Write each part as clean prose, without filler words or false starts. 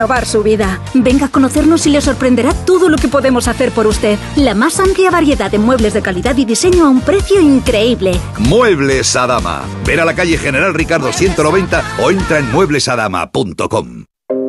Renovar su vida. Venga a conocernos y le sorprenderá todo lo que podemos hacer por usted. La más amplia variedad de muebles de calidad y diseño a un precio increíble. Muebles Adama. Ver a la calle General Ricardo 190 o entra en mueblesadama.com.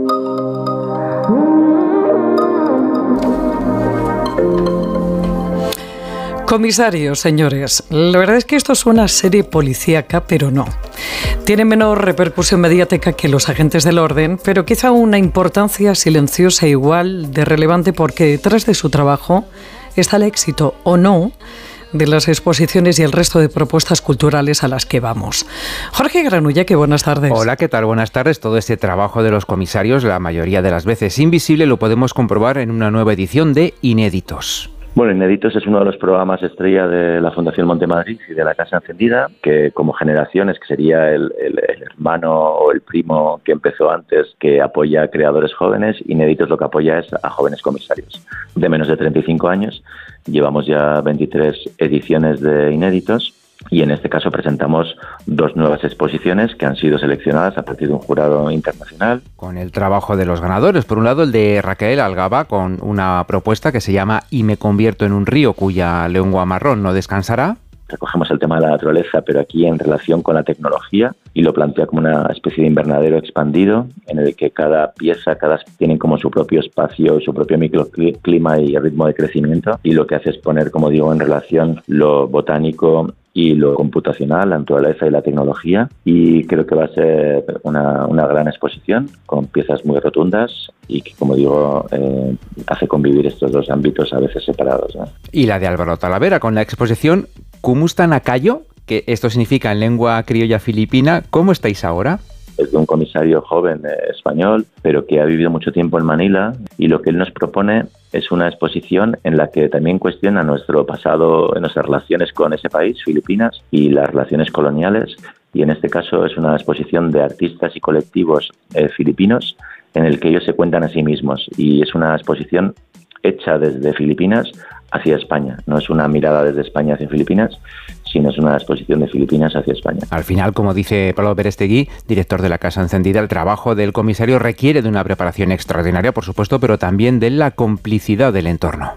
Comisarios, señores, la verdad es que esto es una serie policíaca, pero no. Tiene menor repercusión mediática que los agentes del orden, pero quizá una importancia silenciosa igual de relevante porque detrás de su trabajo está el éxito o no de las exposiciones y el resto de propuestas culturales a las que vamos. Jorge Granullaque, buenas tardes. Hola, ¿qué tal? Buenas tardes. Todo este trabajo de los comisarios, la mayoría de las veces invisible, lo podemos comprobar en una nueva edición de Inéditos. Bueno, Inéditos es uno de los programas estrella de la Fundación Montemadrid y de la Casa Encendida, que como generaciones, que sería el hermano o el primo que empezó antes, que apoya a creadores jóvenes, Inéditos lo que apoya es a jóvenes comisarios de menos de 35 años. Llevamos ya 23 ediciones de Inéditos. Y en este caso presentamos dos nuevas exposiciones que han sido seleccionadas a partir de un jurado internacional. Con el trabajo de los ganadores. Por un lado, el de Raquel Algaba, con una propuesta que se llama Y me convierto en un río cuya lengua marrón no descansará. Recogemos el tema de la naturaleza, pero aquí en relación con la tecnología, y lo plantea como una especie de invernadero expandido en el que cada pieza, tienen como su propio espacio, su propio microclima y ritmo de crecimiento, y lo que hace es poner, como digo, en relación lo botánico y lo computacional, la naturaleza y la tecnología, y creo que va a ser una gran exposición con piezas muy rotundas y que, como digo, hace convivir estos dos ámbitos a veces separados, ¿no? Y la de Álvaro Talavera con la exposición Kumustan-Akayo, que esto significa en lengua criolla filipina. ¿Cómo estáis ahora? Es de un comisario joven español, pero que ha vivido mucho tiempo en Manila, y lo que él nos propone es una exposición en la que también cuestiona nuestro pasado, nuestras relaciones con ese país, Filipinas, y las relaciones coloniales, y en este caso es una exposición de artistas y colectivos filipinos en el que ellos se cuentan a sí mismos, y es una exposición hecha desde Filipinas hacia España. No es una mirada desde España hacia Filipinas, sino es una exposición de Filipinas hacia España. Al final, como dice Pablo Berestegui, director de la Casa Encendida, el trabajo del comisario requiere de una preparación extraordinaria, por supuesto, pero también de la complicidad del entorno.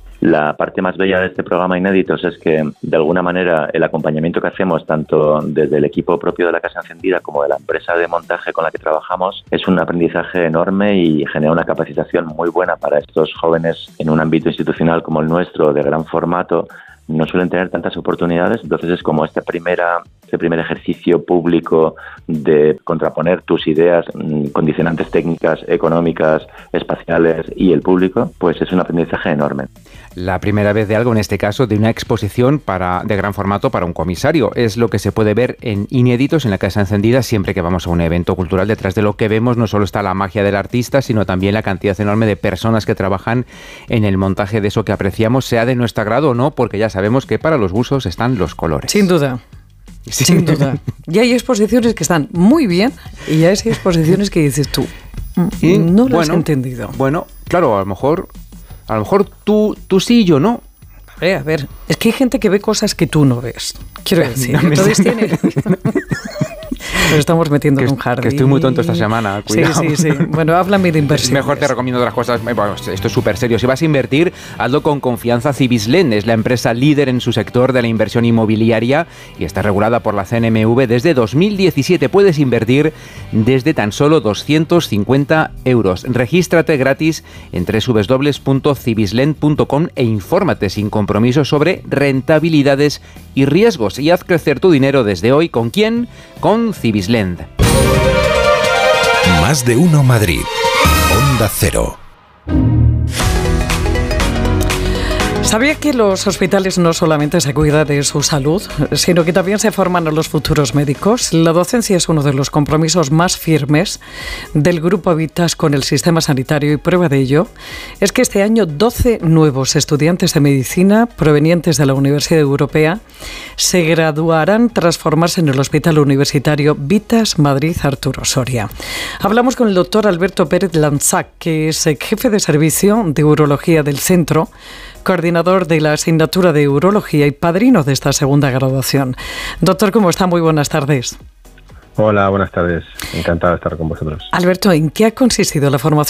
La parte más bella de este programa Inéditos es que, de alguna manera, el acompañamiento que hacemos tanto desde el equipo propio de la Casa Encendida como de la empresa de montaje con la que trabajamos es un aprendizaje enorme y genera una capacitación muy buena para estos jóvenes en un ámbito institucional como el nuestro, de gran formato. No suelen tener tantas oportunidades, entonces es como este primer ejercicio público de contraponer tus ideas, condicionantes técnicas, económicas, espaciales y el público, pues es un aprendizaje enorme. La primera vez de algo, en este caso, de una exposición de gran formato para un comisario. Es lo que se puede ver en Inéditos, en la Casa Encendida, siempre que vamos a un evento cultural. Detrás de lo que vemos no solo está la magia del artista, sino también la cantidad enorme de personas que trabajan en el montaje de eso que apreciamos, sea de nuestro agrado o no, porque ya sabemos que para los gustos están los colores. Sin duda. Sí. Sin duda. Y hay exposiciones que están muy bien y hay exposiciones que dices tú, no las he entendido. Bueno, claro, a lo mejor tú sí y yo no. A ver, es que hay gente que ve cosas que tú no ves. Quiero decir, entonces tiene... Nos estamos metiendo en un jardín. Que estoy muy tonto esta semana, cuidado. Sí. Bueno, háblame de inversión. Mejor te recomiendo otras cosas. Bueno, esto es súper serio. Si vas a invertir, hazlo con confianza. Cibislend es la empresa líder en su sector de la inversión inmobiliaria y está regulada por la CNMV desde 2017. Puedes invertir desde tan solo 250 euros. Regístrate gratis en www.cibislend.com e infórmate sin compromiso sobre rentabilidades y riesgos. Y haz crecer tu dinero desde hoy. ¿Con quién? Con Cibislend. Más de uno Madrid. Onda Cero. ¿Sabía que los hospitales no solamente se cuidan de su salud, sino que también se forman a los futuros médicos? La docencia es uno de los compromisos más firmes del Grupo Vitas con el sistema sanitario y prueba de ello es que este año 12 nuevos estudiantes de medicina provenientes de la Universidad Europea se graduarán tras formarse en el Hospital Universitario Vitas Madrid Arturo Soria. Hablamos con el doctor Alberto Pérez Lanzac, que es jefe de servicio de urología del centro, coordinador de la asignatura de urología y padrino de esta segunda graduación. Doctor, ¿cómo está? Muy buenas tardes. Hola, buenas tardes. Encantado de estar con vosotros. Alberto, ¿en qué ha consistido la formación